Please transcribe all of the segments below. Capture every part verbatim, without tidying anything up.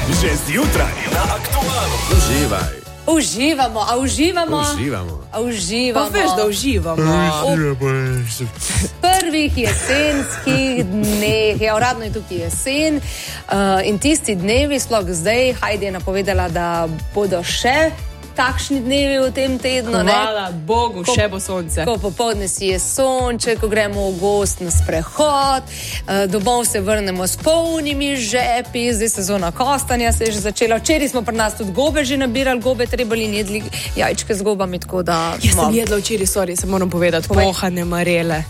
Že zjutraj na Aktualu. Uživaj. Uživamo, a uživamo? Uživamo. A uživamo. Pa veš, da uživamo. Prvih jesenskih dneh, ja, uradno je tukaj jesen uh, in tisti dnevi, sploh zdaj, Hajdi je napovedala, da bodo še takšni dnevi v tem tednu. Hvala ne? Bogu, ko, še bo sonce. Ko popoldne si je sonče, ko gremo v gost na sprehod, uh, domov se vrnemo s polnimi žepi, zdaj sezona kostanja se je že začela. Včeraj smo pri nas tudi gobe že nabirali, gobe trebali in jedli jajčke z gobami, tako da... Jaz sem jedla včeraj, sorry, se moram povedati, pohane marele.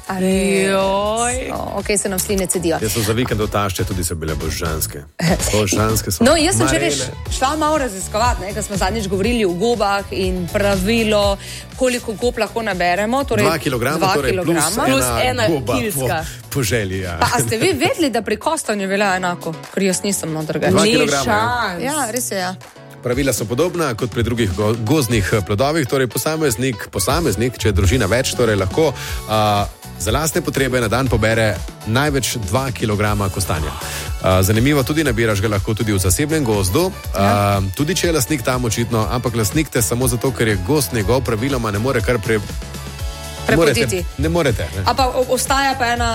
Joj. No, ok, se nam sline cedijo. Jaz sem za vikend otašče, tudi so bile božanske. Božanske so. No, jaz sem že marele. reš šla malo raziskovati, ne, ker smo zadnjič govorili o gobah in pravilo, koliko gob lahko naberemo. Torej Dva kilograma, dva torej kilograma. plus Plus ena ena goba kilska. po, po želji. Ja. Pa, a ste vi vedeli, da pri kostanju velja enako? Ker jaz nisem no drugače. Dva Ni kilograma, šans. Ja, res je, ja. Pravila so podobna kot pri drugih go gozdnih plodovih, torej posameznik, posameznik, če je družina več, torej lahko uh, za lastne potrebe na dan pobere največ dva kilograma kostanja. Uh, zanimivo, tudi nabiraš ga lahko tudi v zasebnem gozdu, Ja. uh, tudi če je lastnik tam očitno, ampak lastnik te samo zato, ker je gost njegov, praviloma ne more kar pre... Prepotiti. Ne morete. Ne. A pa o- ostaja pa ena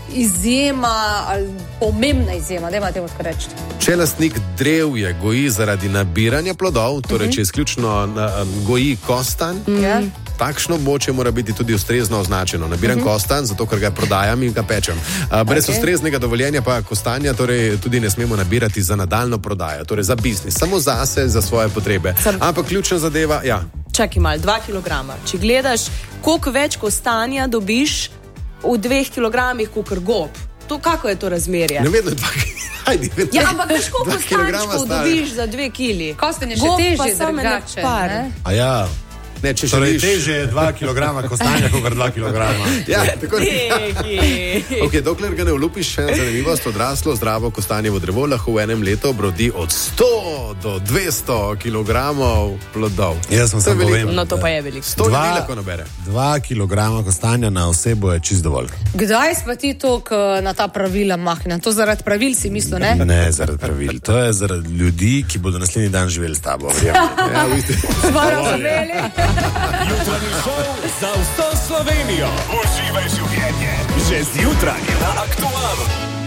izjema, ali pomembna izjema, da imate temu tako reči. Če lastnik drevje goji zaradi nabiranja plodov, torej uh -huh. če izključno na, goji kostanj, Ja. takšno območje mora biti tudi ustrezno označeno. Nabiram uh -huh. kostan, zato ker ga prodajam in ga pečem. A, brez Okay. okay. ustreznega dovoljenja pa kostanja torej tudi ne smemo nabirati za nadaljno prodajo, torej za biznis, samo zase, za svoje potrebe. Sam... Ampak ključna zadeva, ja. Čakaj malo, dva kilograma. Če gledaš, koliko več kostanja dobiš v dveh kilogramih, kot gob. To, kako je to razmerje? Ne vedno dva. Ajde, vedno. Ja, ampak veš, koliko Dva kilograma kostančkov stane. dobiš za dve kili? Kostanj je še Gob pa težje samo ene drugače, par. ne? A ja, Ne, če še torej viš... teže je dva kilograma kostanja, kot dva kilograma. Ja, tako je. Neki. Okay, dokler ga ne vlupiš, še ena zanimivost, odraslo zdravo kostanjevo drevo lahko v enem letu obrodi od sto do dvesto kilogramov plodov. Jaz sem To je samo veliko. povem. No, to pa je veliko. sto ljudi Dva- lahko nabere. Dva kilograma kostanja na osebo je čist dovolj. Kdaj si pa ti toliko na ta pravila mahne? To zaradi pravil si mislil, ne? Ne zaradi pravil. To je zaradi ljudi, ki bodo naslednji dan živeli s tabo. verjamem. Ja, v isti... Smo razumeli. Jutranji šov za vso Slovenijo. Uživaj življenje. Že zjutraj na Aktualu.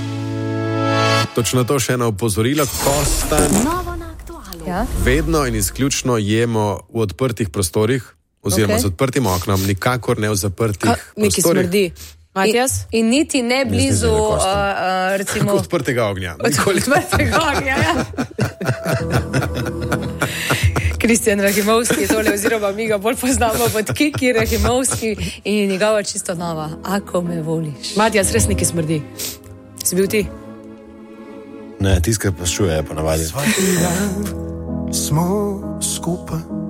Točno to še eno opozorilo. Kostan Ja. vedno in izključno jemo v odprtih prostorih, oziroma Ok. okay. z odprtim oknom, nikakor ne v zaprtih Ka, neki prostorih. smrdi. In, Matjas? in niti ne blizu, da je uh, kostanj. uh, recimo... Kot odprtega ognja. Nikoli. Odprtega ognja, ja. Kristjan Rahimovski, tole oziroma mi ga bolj poznamo pod Kiki Rahimovski in njegova čisto nova. Ako me voliš. Matjas, res neki smrdi. Si bil ti? Ne, tiskaj pa šuje, ponavadi. Smo skupaj